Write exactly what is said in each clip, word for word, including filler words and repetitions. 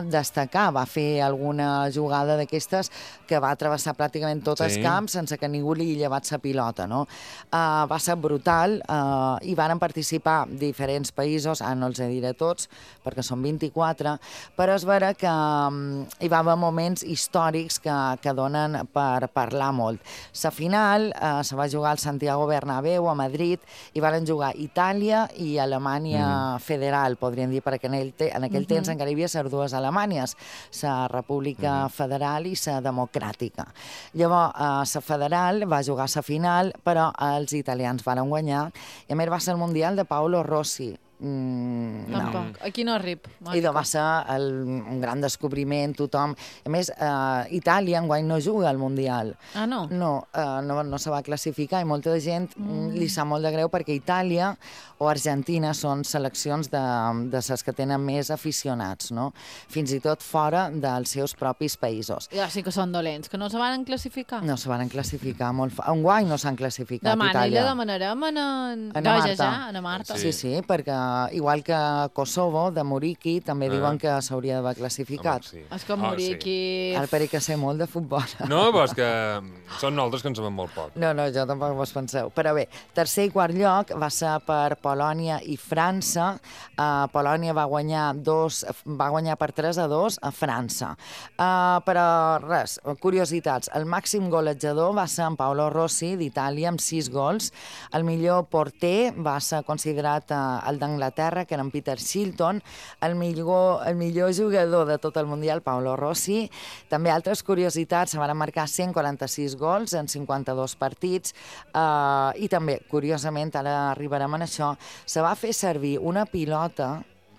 destacar, va fer alguna jugada d'aquestes que va travessar pràcticament tot el Sí. camp sense que ningú li llevat la pilota, no? Uh, va ser brutal uh, i varen participar diferents països, ara no els diré tots perquè són vint-i-quatre, però és vera que um, hi va haver moments històrics que, que donen per parlar molt. La final uh, se va jugar al Santiago Bernabéu a Madrid i varen jugar Itàlia i Alemanya mm-hmm. federal, podríem dir, perquè en, ell te, en aquell mm-hmm. temps encara hi havia les dues Alemanyes, la República mm-hmm. Federal i la Democràtica. Llavors, la uh, federal va jugar la final, però els italians varen guanyar, i a més va ser el Mundial de Paolo Rossi. Mm, Tampoc. No. Aquí no arrib. I va ser el, un gran descobriment, tothom. A més, uh, Itàlia enguany no juga al Mundial. Ah, no? No, uh, no, no se va classificar i molta de gent mm. li sap molt de greu perquè Itàlia o Argentina són seleccions de, de les que tenen més aficionats, no? Fins i tot fora dels seus propis països. Ja sí que són dolents, que no se van classificar. No se van classificar. Molt fa... Enguany no s'han classificat, Demà Itàlia. Demà demanarem a, en... a Marta. Ja, a Ana Marta. Sí, sí, perquè igual que Kosovo, de Muriqui, també ah. diuen que s'hauria d'haver classificat. Home, sí. És que Muriqui... Oh, sí. Ara per que sé molt de futbol. No, però és que són nosaltres que en sabem molt poc. No, no, jo tampoc vos penseu. Però bé, tercer i quart lloc va ser per Polònia i França. Uh, Polònia va guanyar, dos, va guanyar per tres a dos a França. Uh, però res, curiositats. El màxim golejador va ser en Paolo Rossi, d'Itàlia, amb sis gols. El millor porter va ser considerat uh, el d'Anglaterra, Anglaterra, que era en Peter Shilton, el millor, el millor jugador de tot el Mundial, Paolo Rossi. També altres curiositats, se van marcar cent quaranta-sis gols en cinquanta-dos partits, eh, i també, curiosament, ara arribarem a això, se va fer servir una pilota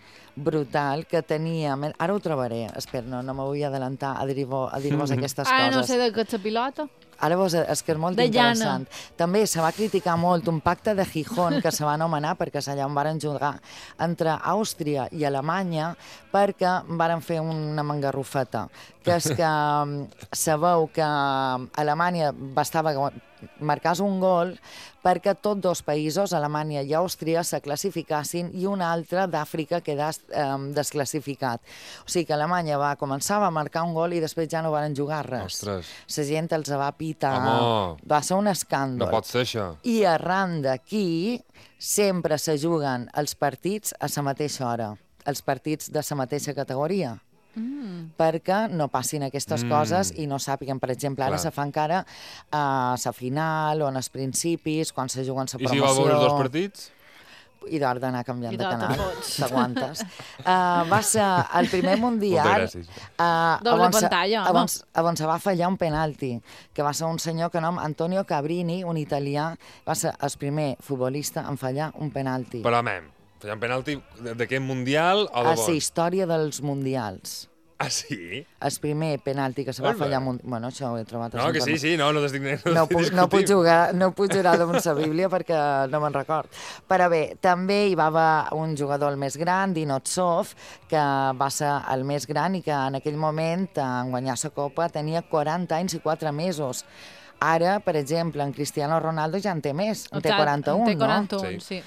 brutal que tenia... Ara ho trobaré, espera, no, no me vull adelantar a dir-vos dir aquestes coses. Ara no sé de què és la pilota. Ara vos, és que és molt de interessant. llana. També se va criticar molt un pacte de Gijón que se va anomenar perquè allà on varen jugar entre Àustria i Alemanya perquè varen fer una mangarrufeta, que és que sabeu que Alemanya bastava marcars un gol perquè tots dos països, Alemanya i Àustria, se classificassin i un altre d'Àfrica quedés eh, desclassificat. O sigui que Alemanya va començar, va marcar un gol i després ja no van jugar res. Ostres. La gent els va pitar. Home. Va ser un escàndol. No pot ser això. I arran d'aquí sempre se juguen els partits a la mateixa hora, els partits de la mateixa categoria. Mm. perquè no passin aquestes mm. coses i no sàpiguen, per exemple, ara Clar. se fa encara a uh, la final o en els principis, quan se juguen la promoció. I si va veure els dos partits? I d'hora d'anar canviant de canal, t'aguantes. Uh, va ser el primer mundial uh, doble pantalla, home. On se va fallar un penalti, que va ser un senyor que nom Antonio Cabrini, un italià, va ser el primer futbolista en fallar un penalti. Però, mem, fallar un penalti d'aquest mundial o de bon? A la història dels mundials. Ah, sí? El primer penalti que se va fallar... Bueno, això ho he trobat... No, que sí, sí, no, no t'estic no, no, puc, no puc jugar, no puc jurar damunt la Bíblia perquè no me'n record. Però bé, també hi va haver un jugador el més gran, Dinotsov, que va ser el més gran i que en aquell moment, en guanyar la Copa, tenia quaranta anys i quatre mesos. Ara, per exemple, en Cristiano Ronaldo ja en té més, en té quaranta-un, no? En té quaranta-un, sí.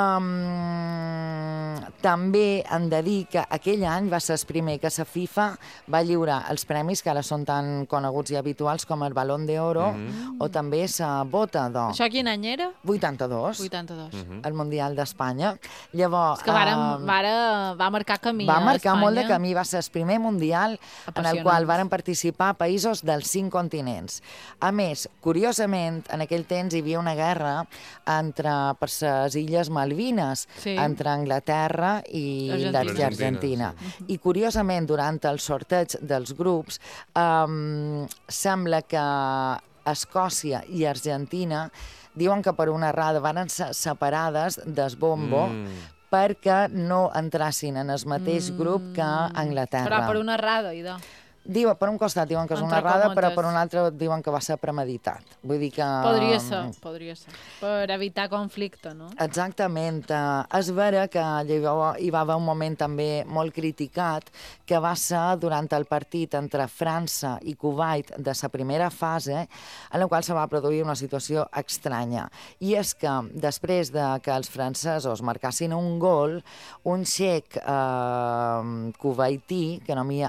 Um, també hem de dir que aquell any va ser el primer que la FIFA va lliurar els premis que ara són tan coneguts i habituals com el Balón d'Oro mm-hmm. o també la Bota d'Or. Això quin any era? vuitanta-dos. vuitanta-dos. Mm-hmm. El Mundial d'Espanya. Llavors... És que varen, um, vara, va marcar camí Va marcar a molt de camí. Va ser el primer Mundial en el qual varen participar països dels cinc continents. A més, curiosament, en aquell temps hi havia una guerra entre per les illes Malvines, sí. entre Anglaterra i Argentina. Argentina. Sí. I curiosament, durant el sorteig dels grups, um, sembla que Escòcia i Argentina diuen que per una errada van ser separades del bombo mm. perquè no entrassin en el mateix mm. grup que Anglaterra. Però per una errada, idò. Diu, per un costat diuen que és una errada, però per un altre diuen que va ser premeditat. Vull dir que... Podria ser, podria ser. Per evitar conflicte, no? Exactament. És vera que hi va haver un moment també molt criticat, que va ser durant el partit entre França i Kuwait de la primera fase, en la qual se va produir una situació estranya. I és que després de que els francesos marcassin un gol, un xec eh, kuwaití, que no m'hi